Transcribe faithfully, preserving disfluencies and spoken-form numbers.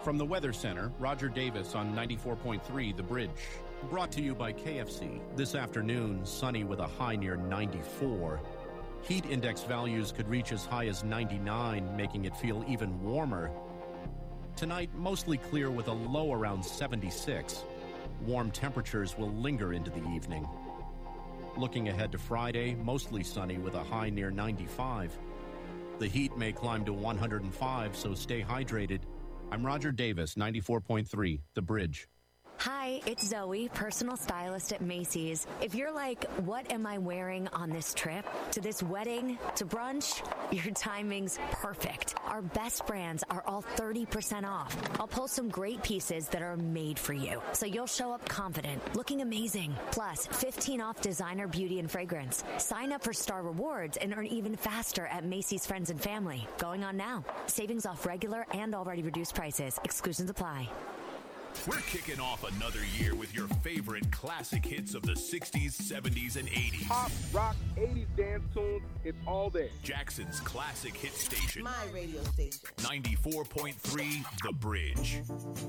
From the Weather Center, Roger Davis on ninety-four point three The Bridge. Brought to you by K F C. This afternoon, sunny with a high near ninety-four. Heat index values could reach as high as ninety-nine, making it feel even warmer. Tonight, mostly clear with a low around seventy-six. Warm temperatures will linger into the evening. Looking ahead to Friday, mostly sunny with a high near ninety-five. The heat may climb to one hundred five, so stay hydrated. I'm Roger Davis, ninety-four point three The Bridge. Hi, it's Zoe, personal stylist at Macy's. If you're like, what am I wearing on this trip? To this wedding? To brunch? Your timing's perfect. Our best brands are all thirty percent off. I'll pull some great pieces that are made for you, so you'll show up confident, looking amazing. Plus, fifteen off designer beauty and fragrance. Sign up for Star Rewards and earn even faster at Macy's Friends and Family. Going on now. Savings off regular and already reduced prices. Exclusions apply. We're kicking off another year with your favorite classic hits of the sixties, seventies, and eighties. Pop, rock, eighties dance tunes, it's all there. Jackson's classic hit station. My radio station. ninety-four point three The Bridge.